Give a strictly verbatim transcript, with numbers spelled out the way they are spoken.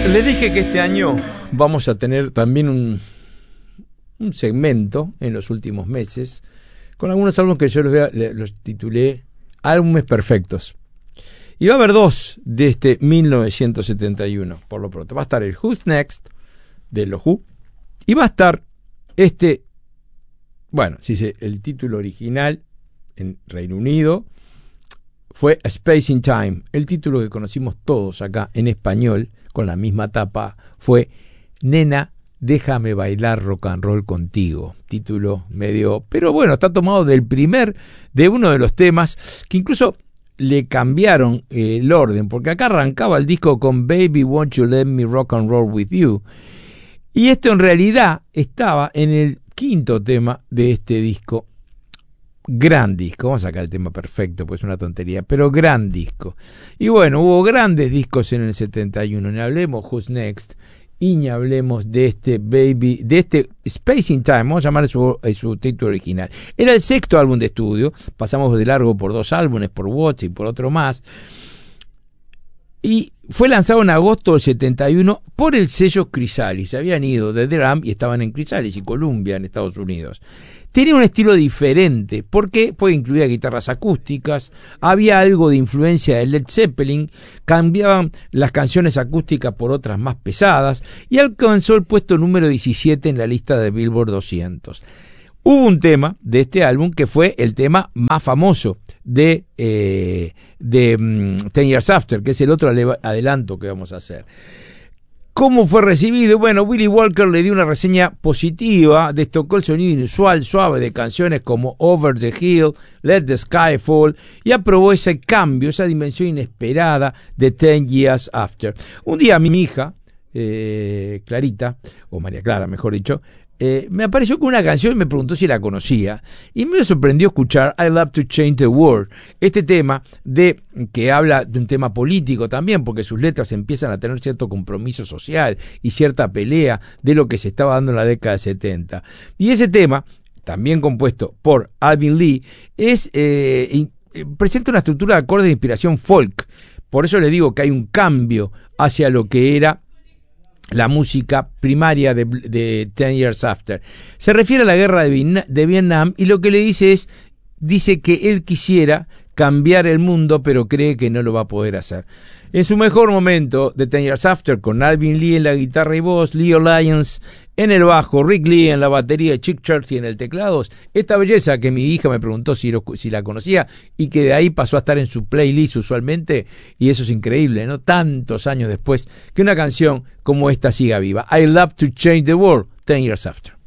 Les dije que este año vamos a tener también un, un segmento en los últimos meses con algunos álbumes que yo los, vea, los titulé álbumes perfectos. Y va a haber dos de este mil novecientos setenta y uno, por lo pronto. Va a estar el Who's Next de los Who y va a estar este, bueno, si se, el título original en Reino Unido fue A Space in Time. El título que conocimos todos acá en español con la misma tapa fue Nena, déjame bailar rock and roll contigo. Título medio, pero bueno, está tomado del primer, de uno de los temas que incluso le cambiaron eh, el orden, porque acá arrancaba el disco con Baby Won't You Let Me Rock and Roll With You, y esto en realidad estaba en el quinto tema de este disco. Gran disco, vamos a sacar el tema perfecto, pues es una tontería, pero gran disco. Y bueno, hubo grandes discos en el setenta y uno, ni hablemos Who's Next, y ni hablemos de este Baby, de este Space in Time, vamos a llamar su, su título original. Era el sexto álbum de estudio, pasamos de largo por dos álbumes, por Watch y por otro más, y fue lanzado en agosto del setenta y uno por el sello Chrysalis. Se habían ido de Drum y estaban en Chrysalis y Columbia en Estados Unidos. Tenía un estilo diferente, porque pues incluía guitarras acústicas, había algo de influencia de Led Zeppelin, cambiaban las canciones acústicas por otras más pesadas y alcanzó el puesto número diecisiete en la lista de Billboard doscientos. Hubo un tema de este álbum que fue el tema más famoso de, eh, de um, Ten Years After, que es el otro adelanto que vamos a hacer. ¿Cómo fue recibido? Bueno, Willie Walker le dio una reseña positiva, destacó el sonido inusual, suave de canciones como Over the Hill, Let the Sky Fall, y aprobó ese cambio, esa dimensión inesperada de Ten Years After. Un día mi hija, eh, Clarita, o María Clara mejor dicho, Eh, me apareció con una canción y me preguntó si la conocía, y me sorprendió escuchar I Love to Change the World, este tema de que habla de un tema político también, porque sus letras empiezan a tener cierto compromiso social y cierta pelea de lo que se estaba dando en la década de setenta. Y ese tema, también compuesto por Alvin Lee, es eh, in, eh, presenta una estructura de acordes de inspiración folk. Por eso le digo que hay un cambio hacia lo que era la música primaria de, de Ten Years After. Se refiere a la guerra de, de Vietnam y lo que le dice es, dice que él quisiera cambiar el mundo, pero cree que no lo va a poder hacer. En su mejor momento de Ten Years After, con Alvin Lee en la guitarra y voz, Leo Lyons en el bajo, Rick Lee en la batería, Chick Church en el teclados, esta belleza que mi hija me preguntó si, lo, si la conocía y que de ahí pasó a estar en su playlist usualmente, y eso es increíble, ¿no? Tantos años después, que una canción como esta siga viva. I Love to Change the World, Ten Years After.